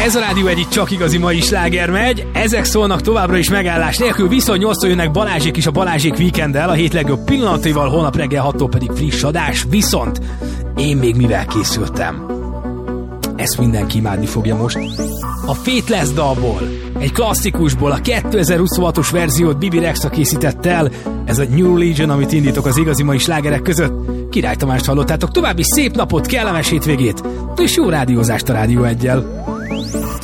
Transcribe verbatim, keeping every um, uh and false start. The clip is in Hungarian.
Ez a Rádió egy csak igazi mai sláger megy, ezek szólnak továbbra is megállás nélkül, viszont nyolctól jönnek Balázsék is a Balázsék Weekenddel, a hét legjobb pillanataival, holnap reggel hattól pedig friss adás, viszont én még mivel készültem? Ezt mindenki imádni fogja most. A Faithless dalból, egy klasszikusból, a kétezer-huszonhatos verziót Bibi Rexha készített el, ez a New Legion, amit indítok az igazi mai slágerek között. Király Tamást hallottátok, további szép napot, kellemes hétvégét, és jó rádiózást a Rádió egyel.